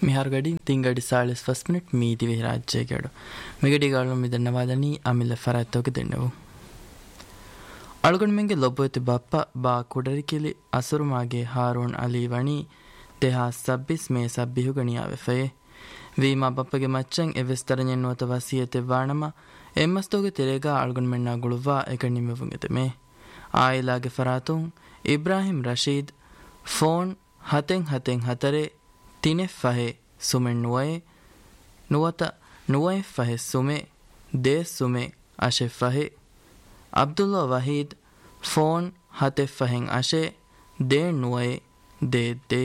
ಮಿಹಾರ್ಗಡಿ ತಿಂಗಡಿ 40 ಮೀದಿ V ರಾಜ್ಯಗೆಡು ಮಿಗಡಿಗಳು ಮಿದನ್ನವಾದನಿ ಅಮಿಲ ಫರಾತೋಗೆ ದೆನ್ನವು ಅಳುಗಣ ಮೆಂಗೆ ಲೊಬ್ಬೊತಿ ಬಪ್ಪ ಬಾ ಕುಡರಿಕಿಲಿ ಅಸುರುಮಾಗೆ Haroon Ali ವಣಿ ದೇಹಾ ಸಬ್ಬಿಸ್ May ಸಬ್ಬಿಹು ಗಣಿಯಾವೆ ಫಯೆ ವೀಮಾ ಬಪ್ಪಗೆ ಮಚ್ಚಂ ಎವೆಸ್ತರನೆನ್ನುವತ ವಸಿಯತೆ ವಾಣಮ ಎಮ್ಮಸ್ತೋಗೆ ತೆರೆಗ ಅಳುಗಣ ಮೆನ್ನ ಗುಳುವಾ ಎಕಣಿಮೆವುಂಗೆತೆ May ಆಯಿಲಾಗೆ ಫರಾತುಂ Ibrahim Rashid phone ಹತೆಂ ಹತರೆ ತಿನೆ ಫಹೆ ಸುಮೆನ್ ನುವಯೆ ನುವತ ನುವಯೆ ಫಹೆ ಸುಮೆ they ಸುಮೆ ಅಶೆ ಫಹೆ Abdullah Waheed phone ಹತೆ ಫಹೆಂ ಅಶೆ they ನುವಯೆ they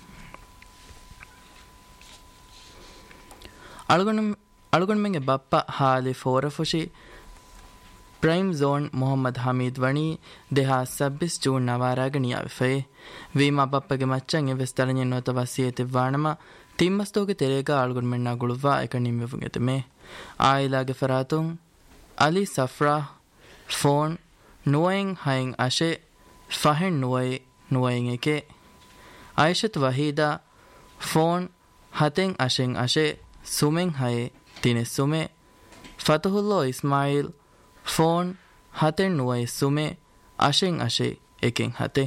ಅಳುಗಣ್ಮೆಂಗೆ Bappa holy ಫೋರಫುಶಿ prime zone Mohammed Hamid ವಣಿ ದೇಹಾ 26 June ನವಾರಾಗಣಿಯಾವೆ ಫಯೆ ವೀಮಾ ಬಪ್ಪಗೆ ಮಚ್ಚಂಗೆ ವಿಸ್ತರಣೆಯನ್ನೋತ ವಸಿಯತೆ ವಾಣಮ ತಿಮ್ಮಸ್ತೋಗೆ ತೆರೆಗ ಅಳುಗಣ್ಮೆನ್ನ ಗುಳುವಾ ಎಕಣಿಮೆವುಂಗೆತೆ May ಆಯಿಲಾಗೆ ಫರಾತುಂ Ali ಸಫ್ರಾ phone ನುವಯೆಂ ಹಯೆಂ ಅಶೆ ಫಹೆನ್ ನುವಯೆಂ A K ಐಷತ್ Waheeda phone ಹತೆಂ ಅಶೆಂ ಅಶೆ ಸುಮೆಂ ಹಯೆ ತಿನೆ ಸುಮೆ ಫತಹುಲ್ಲೋ Ismail phone ಹತೆಂ ನುವಯೆ ಸುಮೆ ಅಶೆಂ ಅಶೆ ಎಕೆಂ ಹತೆ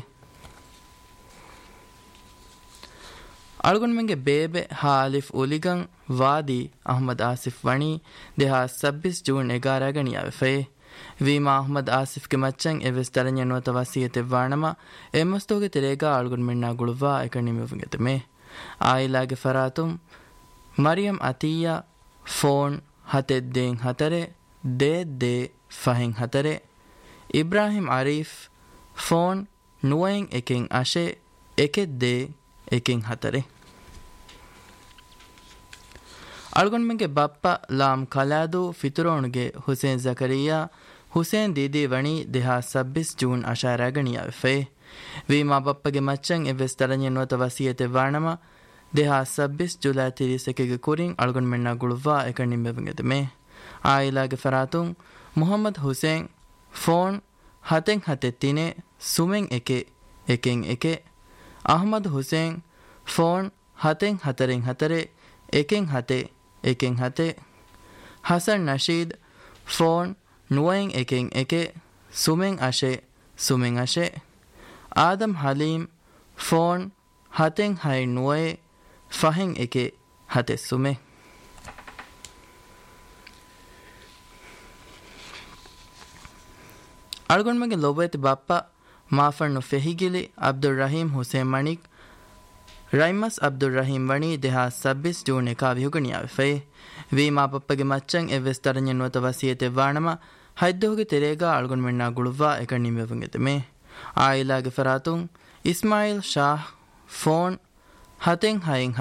ಅಳುಗಣ್ಮೆಂಗೆ ಬೇಬೆ ಹಾಲಿಫ್ ಉಲಿಗಂ ವಾದಿ Ahmed Asif ವಣಿ ದೇಹಾ 26 June 11 ಗಣಿಯಾವೆ ಫಯೆ ವೀಮಾ Ahmed ಆಸಿಫ್ಗೆ ಮಚ್ಚಂ ಎವೆಸ್ತರನೆನ್ನುವತ ವಸಿಯತೆ ವಾಣಮ ಎಮ್ಮಸ್ತೋಗೆ ತೆರೆಗ ಅಳುಗಣ್ಮೆನ್ನ ಗುಳುವಾ ಎಕಣಿಮೆವುಂಗೆತೆ May ಆಯಿಲಾಗೆ ಫರಾತುಂ Mariam Atiya phone ಹತೆದ್ದೇಂ ಹತರೆ they ಫಹೆಂ ಹತರೆ Ibrahim Arif phone ನುವಯೆಂ ಎಕೆಂ ಅಶೆ ಎಕೆದ್ದೇ ಎಕೆಂ ಹತರೆ ಅಳುಗಣ್ಮೆಂಗೆ Bappa Lam ಕಲಾದು ಫಿತುರೋಣುಗೆ Hussain Zakariya Hussain Didi ವಣಿ ದೇಹಾ 26 June ಅಶಾರಾಗಣಿಯಾವೆ ಫಯೆ ವೀಮಾ ಬಪ್ಪಗೆ ಮಚ್ಚಂ ಎವೆಸ್ತರನೆನ್ನುವತ ವಸಿಯತೆ ವಾಣಮ ದೇಹಾ 26 July 31ಗೆ ಕುರಿಂ ಅಳುಗಣ್ಮೆನ್ನ ಗುಳುವಾ ಎಕಣಿಮೆವುಂಗೆತೆ May ಆಯಿಲಾಗೆ ಫರಾತುಂ Muhammad Hussain phone ಹತೆಂ ಹತೆ ತಿನೆ ಸುಮೆಂ ಎಕೆಂ A K Ahmed Hussain phone ಹತೆಂ ಹತರೆಂ ಹತರೆ ಎಕೆಂ ಹತೆ Hasan Nasheed phone ನುವಯೆಂ ಎಕೆಂ A K ಸುಮೆಂ ಅಶೆ Adam ಹಲೀಂ phone ಹತೆಂ high ನುವಯೆ ಫಹೆಂ A K ಹತೆ ಸುಮೆ ಅಳುಗಣ್ಮೆಂಗೆ ಲೊಬೈತಿ Bappa ಮಾಫಣ್ಣು ಫೆಹಿಗಿಲಿ Abdul Rahim Hussain ಮಣಿಕ್ ರೈಮಸ್ Abdul Rahim ವಣಿ ದೇಹಾ 26 June 1 ಗಣಿಯಾವೆ ಫಯೆ ವೀಮಾ ಬಪ್ಪಗೆ ಮಚ್ಚಂ ಎವೆಸ್ತರನೆನ್ನುವತ ವಸಿಯತೆ ವಾಣಮ ಹೈದ್ದೋಗೆ ತೆರೆಗ ಅಳುಗಣ್ಮೆನ್ನ ಗುಳುವಾ ಎಕಣಿಮೆವುಂಗೆತೆ May ಆಯಿಲಾಗೆ ಫರಾತುಂ Ismail Shah phone ಹತೆಂ ಹಯೆಂ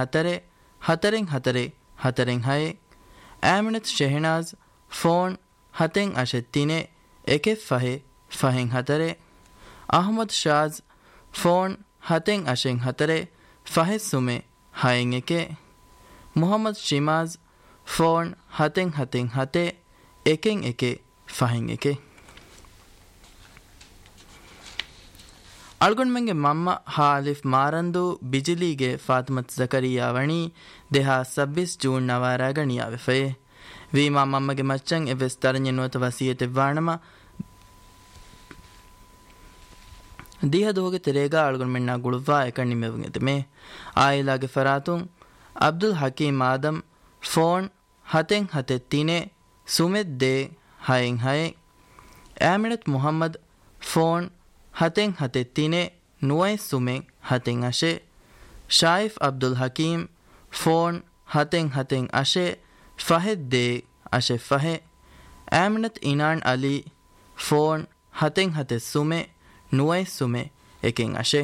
ಹತರೆಂ ಹಯೆ ಆಮಿನತ್ Shehnaz phone ಹತೆಂ ಅಶೆ ತಿನೆ A K ಫಹೆಂ ಹತರೆ Ahmed ಶಾಜ್ phone ಹತೆಂ ಅಶೆಂ ಹತರೆ ಫಹೆ ಸುಮೆ ಹಯೆಂ A K Muhammad ಶಿಮಾಜ್ phone ಹತೆಂ ಹತೆ ಎಕೆಂ A K ಫಹೆಂ A K ಅಳುಗಣ್ಮೆಂಗೆ ಮಮ್ಮ ಹಾಲಿಫ್ ಮಾರಂದು ಬಿಜಿಲಿಗೆ Fathimath Zakariya ವಣಿ ದೇಹಾ 26 June 9 ಗಣಿಯಾವೆ ಫಯೆ ವೀಮಾ ಮಮ್ಮಗೆ ಮಚ್ಚಂ ಎವೆಸ್ತರನೆನ್ನುವತ ವಸಿಯತೆ ವಾಣಮ ದಿಹದೋಗೆ ತೆರೆಗ ಅಳುಗಣ್ಮೆನ್ನ ಗುಳುವಾ ಎಕಣಿಮೆವುಂಗೆತೆ May ಆಯಿಲಾಗೆ ಫರಾತುಂ Abdul Hakeem Adam phone ಹತೆಂ ಹತೆ ತಿನೆ ಸುಮೆದ್ they ಹಯೆಂ ಹಯೆ ಆಮಿನತ್ Muhammad phone ಹತೆಂ ಹತೆ ತಿನೆ ನುವಯೆ ಸುಮೆಂ ಹತೆಂ ಅಶೆ ಶಾಯಿಫ್ Abdul Hakeem phone ಹತೆಂ ಅಶೆ ಫಹೆದ್ they ಅಶೆ ಫಹೆ ಆಮಿನತ್ ಇನಾನ್ Ali phone ಹತೆಂ ಹತೆ ಸುಮೆ ನುವಯೆ ಸುಮೆ ಎಕೆಂ ಅಶೆ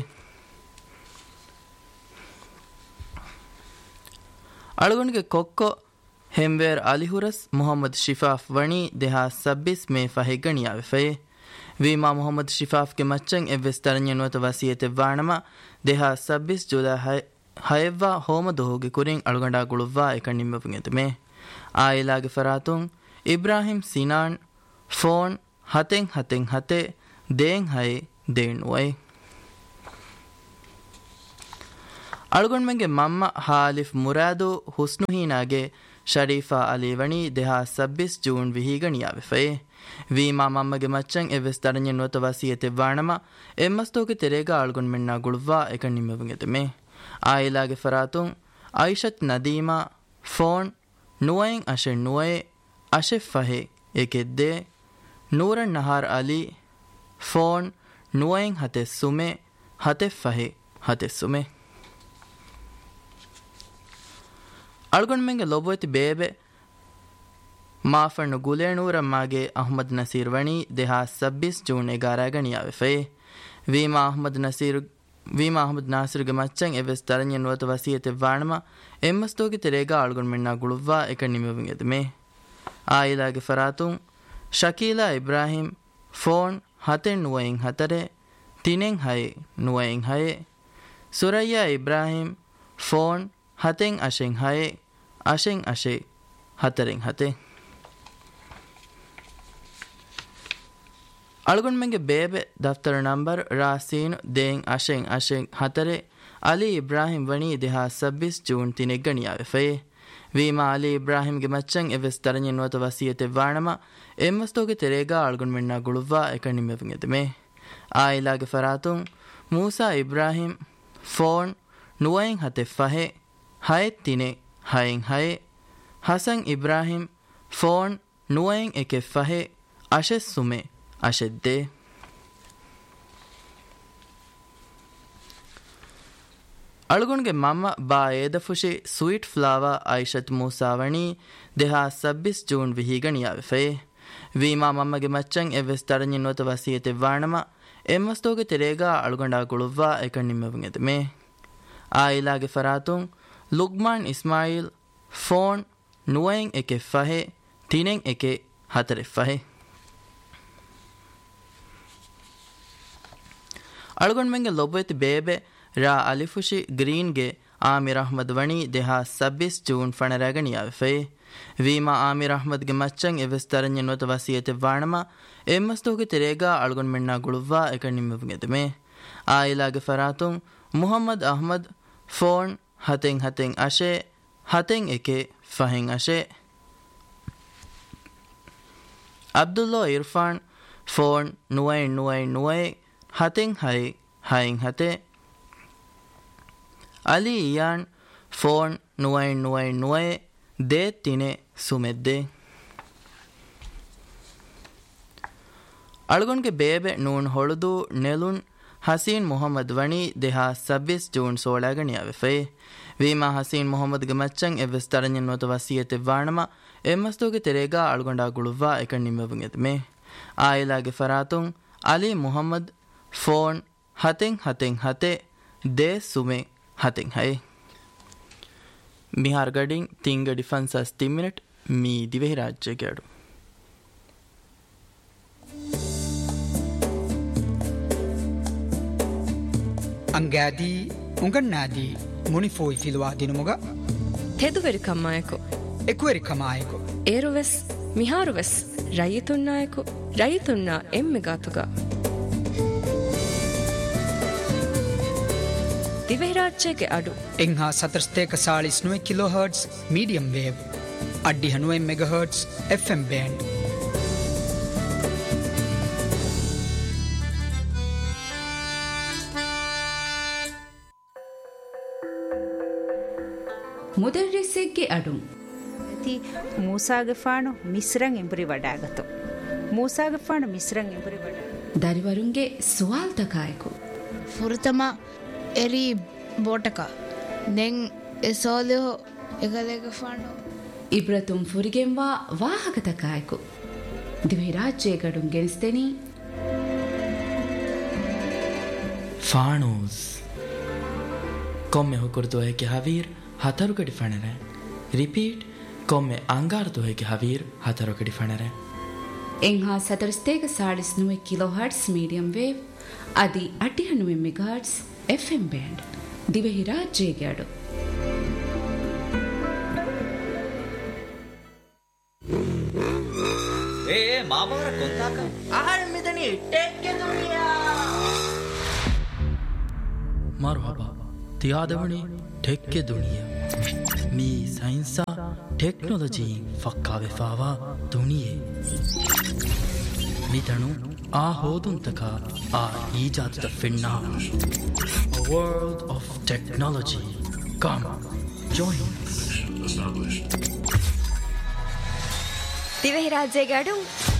ಅಳುಗಣ್ಗೆ kho kho ಹೆಂವೇರ್ ಅಲಿಹುರಸ್ Muhammad ಶಿಫಾಫ್ ವಣಿ ದೇಹಾ 26 May ಫಹೆ ಗಣಿಯಾವೆ ಫಯೆ ವೀಮಾ Muhammad ಶಿಫಾಫ್ಗೆ ಮಚ್ಚಂ ಎವೆಸ್ತರನೆನ್ನುವತ ವಸಿಯತೆ ವಾಣಮ ದೇಹಾ 26 July ಹಯವ್ವಾ ಹೋಮದೋಗೆ ಕುರಿಂ ಅಳುಗಂಡ ಗುಳುವಾ ಎಕಣಿಮೆವುಂಗೆತೆ May ಆಯಿಲಾಗೆ ಫರಾತುಂ Ibrahim Sinan phone ಹತೆಂ ಹತೆ ದೇಂ ಹಯೆ ದೇಣುವೈ ಅಳುಗೊಂಡ್ಮೆಂಗೆ ಮಮ್ಮ ಹಾಲಿಫ್ ಮುರಾದು ಹುಸ್ನು ಹೀನಾಗೆ Sharifa ಅಲಿವಣಿ ದೇಹಾ 26 June ವಿಹೀಗಣಿಯಾವೆ five ವೀಮಾ ಮಮ್ಮಗೆ ಮಚ್ಚಂ ಎವೆಸ್ ತರഞ്ഞ ನೋತ ವಸಿಯತೆ ವಾಣಮ ಎಮ್ಮಸ್ತೋಗೆ ತೆರೆಗ ಅಳುಗೊಂಡ್ಮೆನ್ನ ಗುಳುವಾ ಎಕ ನಿಮ್ಮವಂಗೆದೆ May ಆಯಿಲಾಗೆ ಫರಾತುಂ ಐಷತ್ ನದೀಮಾ phone ನುವೈಂ ಅಶೆ ನುವೈ ಅಶೆ ಫಹೆ ಏಕೆದ್ದೆ ನೂರನ್ ನಹಾರ್ Ali phone ನುವೈಂ ಹತೆ ಸುಮೆ ಹತೆ ಫಹೆ ಹತೆ ಸುಮೆ ಅಳ್ಗೊಂಡ್ಮೆಂಗೆ ಲೊಬೋಯ್ತಿ ಬೇಬೆ ಮಾಫಣ್ಣು ಗುಲೇಣೂರಮ್ಮಾಗೆ Ahmed Naseer ವಣಿ ದೇಹಾ 26 June 11 ಗಣಿಯಾವೆ five ವೀಮಾ Ahmed ನಾಸಿರ್ಗೆ ಮಚ್ಚಂ ಎವೆಸ್ ತರഞ്ഞ ನೋತ ವಸಿಯತೆ ವಾಣಮ ಎಮ್ಮಸ್ತೋಗೆ ತೆರೆಗ ಅಳ್ಗೊಂಡ್ಮೆನ್ನ ಗುಳುವಾ ಎಕ ನಿಮವಿಂಗೆದೆ May ಆಯಿಲಾಗೆ ಫರಾತುಂ Shakeela Ibrahim phone ಹತೆನ್ ನುವೈಂ ಹತರೆ ತಿನೆಂ ಹಯೆ ನುವೈಂ ಹಯೆ Suraiya Ibrahim phone ಹತೆಂ ಅಶೆಂ ಹಯೆ ಅಶೆಂ ಅಶೆ ಹತರೆಂ ಹತೆ ಅಳ್ಗೊಂಡ್ಮೆಂಗೆ ಬೇಬೆ ದಫ್ತರ number ರಾಸೀನು ದೇಂ ಅಶೆಂ ಅಶೆಂ ಹತರೆ Ali Ibrahim ವಣಿ ದೇಹಾ 26 June 3 ಗಣಿಯಾವೆ five ವೀಮಾ Ali ಇಬ್ರಾಹಿಂಗೆ ಮಚ್ಚಂ ಎವೆಸ್ ತರഞ്ഞ ನೋತ ವಸಿಯತೆ ವಾಣಮ ಎಮ್ಮಸ್ತೋಗೆ ತೆರೆಗ ಅಳ್ಗೊಂಡ್ಮೆನ್ನ ಗುಳುವಾ ಎಕ ನಿಮ್ಮವಿಂಗೆದೆ May ಆಯಿಲಾಗೆ ಫರಾತುಂ Musa Ibrahim phone ನುವೈಂ ಹತೆ ಫಹೆ ಹಯೆ ತಿನೆ ಹಯೆಂ ಹಯೆ Hasan Ibrahim phone ನುವೈಂ A K ಫಹೆ ಅಶೆ ಸುಮೆ ಅಶೆದ್ದೆ ಅಳುಗುಣ್ಗೆ ಮಮ್ಮ ಬಾ ಏದಫುಶಿ sweet ಫ್ಲಾವಾ ಐಷತ್ ಮೂಸಾವಣಿ ದೇಹಾ 26 June ವಿಹೀಗಣಿಯಾವೆ five ವೀಮಾ ಮಮ್ಮಗೆ ಮಚ್ಚಂ ಎವೆಸ್ ತರഞ്ഞ ನೋತ ವಸಿಯತೆ ವಾಣಮ ಎಮ್ಮಸ್ತೋಗೆ ತೆರೆಗ ಅಳುಗೊಂಡ ಗುಳುವಾ ಎಕ ನಿಮ್ಮವಿಂಗೆದೆ May ಆಯಿಲಾಗೆ ಫರಾತುಂ ಲುಗ್ಮಾನ್ Ismail phone ನುವೈಂ A K ಫಹೆ ತಿನೆಂ A K ಹತರೆ ಫಹೆ ಅಳುಗೊಂಡ್ಮೆಂಗೆ ಲೊಬ್ಬೆತಿ ಬೇಬೆ Ra ಅಲಿಫುಶಿ ಗ್ರೀನ್ಗೆ Aamir Ahmed ವಣಿ ದೇಹಾ 26 June ಫಣರಗಣಿಯಾವೆ five ವೀಮಾ Aamir ಅಹ್ಮದ್ಗೆ ಮಚ್ಚಂ ಎವೆಸ್ ತರഞ്ഞ ನೋತ ವಸಿಯತೆ ವಾಣಮ ಎಮ್ಮಸ್ತೋಗೆ ತೆರೆಗ ಅಳುಗೊಂಡ್ಮೆನ್ನ ಗುಳುವಾ ಎಕ ನಿಮ್ಮವಿಂಗೆದೆ May ಆಯಿಲಾಗೆ ಫರಾತುಂ Muhammad Ahmed phone ಹತೆಂ ಹತೆಂ ಅಶೆ ಹತೆಂ A K ಫಹೆಂ ಅಶೆ ಅಬ್ದುಲ್ಲೋ Irfan phone ನುವೈ ನುವೈ ನುವೈ ಹತೆಂ ಹಯೆ ಹಯೆಂ ಹತೆ Ali Ian phone ನುವೈ ನುವೈ ನುವೈ they ತಿನೆ ಸುಮೆದ್ದೆ ಅಳ್ಗೊಂಡ್ಗೆ ಬೇಬೆ Noon ಹೊಳುದು ನೆಲುನ್ Haseen Mohammed ವಣಿ ದೇಹಾ 26 June 16 ಗಣಿಯಾವೆ five ವೀಮಾ Haseen ಮೊಹಮ್ಮದ್ಗೆ ಮಚ್ಚಂ ಎವೆಸ್ ತರഞ്ഞ ನೋತ ವಸಿಯತೆ ವಾಣಮ ಎಮ್ಮಸ್ತೋಗೆ ತೆರೆಗ ಅಳ್ಗೊಂಡ ಗುಳುವಾ ಎಕ ನಿಮ್ಮವಿಂಗೆದೆ May ಆಯಿಲಾಗೆ ಫರಾತುಂ Ali Muhammad phone ಹತೆಂ ಹತೆಂ ಹತೆ they ಸುಮೆ ಹತೆಂ ಹಯೆ ಮಿಹಾರ್ ಗಡಿಂಗ್ ತಿಂಗಡಿ ಫನ್ಸಸ್ 3 minute me ದಿವೆಹಿ ರಾಜ್ಯಗೆಡು ಅಂಗಾದಿ ಉಂಗಣ್ಣಾದಿ ಮುನಿಫೋಯ್ ಫಿಲ್ವಾ ದಿನುಮುಗ ತೆದುವೆರಿ ಕಮ್ಮಾಯಕು ಎಕುವೆರಿ ಕಮಾಯಕು ಏರುವೆಸ್ ಮಿಹಾರುವೆಸ್ ರೈತುನ್ನಾಯಕು ರೈತುನ್ನ ಎಮ್ಮೆಗಾತುಗ ದಿವೆಹಿ ಅಡು ಎಂಹಾ ಸತರ್ಸ್ತೇಕ 49 kilo hertz medium wave ಅಡ್ಡಿ 90 mega hertz FM band ಮುದರ್ರಿಸೆಗ್ಗೆ ಅಡು ಮೂಸಾಗೆ ಫಾಣು ಮಿಸ್ರಂಗ್ ಎಂಬುರಿ ವಡಾಗತ್ತು ಮೂಸಾಗೆ ಫಾಣು ಮಿಸ್ರಂಗ್ ಎಂಬುರಿ vada ದರಿವರುಂಗೆ ಸುವಾಲ್ ತಕಾಯಕು ಫುರ್ತಮ ಎರಿ ಬೋಟಕ ನೆಂ ಎಸೋಲಿಹೋ ಎಗಲೆಗ ಫಾಣು ಇಬ್ರತುಂ ಫುರಿಗೆಂವಾ ವಾಹಕ ತಕಾಯಕು ದಿವೆ ರಾಜ್ಯ ಗಡುಂ ಗೆನಿಸ್ತೇನಿ ಫಾಣೂಸ್ ಕೊಮ್ಮೆ ಹುಕುರ್ದು ಹೇಗೆ ಹವೀರ್ ಹತರುಗಡಿ ಫಣರೆ repeat ಕೊಮ್ಮೆ ಅಂಗಾರ್ದು ಹೇಗೆ ಹವೀರ್ ಹತರುಗಡಿ ಫಣರೆ ಎಂಹಾ ಸತರ್ಸ್ತೇಗ 9 kilo hertz medium wave ಅದಿ ಅಡ್ಡಿ 90 mega hertz FM band ದಿವೆಹಿ ರಾಜ್ಯಗೆ ಅಡು ಏ ಮಾಮವರ ಕೊಂತಾಕ ಆಹಾರ ಮಿದನಿ ಟೇಕೆ ದುನಿಯಾ ಮರ್ಹಬಾ තියාදවනේ ටෙක්කෙ දුනිය මේ සයින්සා ටෙක්නොලොජීන් ෆක්කාවෙෆාවා දුනියේ මිතනු ආහෝදුන්තකා ಈಜಾದ ಫಿನ್ನಾ a world of technology. Come, join us. ದಿವಹಿ ರಾಜ್ಯಗಾಡು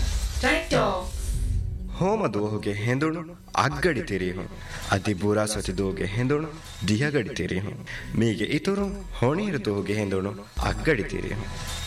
ಹೋಮ ದೋಹುಗೆ ಹೆಂದುಣು ಅಗ್ಗಡಿ ತಿರಿಹು ಅದಿ ಬೂರಾಸತಿ ದೋಗೆ ಹೆಂದುಣು ದಿಹಗಡಿ ತಿರಿಹು ಮೀಗೆ ಇತುರು ಹೊಣೀರು ದೋಹುಗೆ ಹೆಂದುಣು ಅಗ್ಗಡಿ ತಿರಿಹು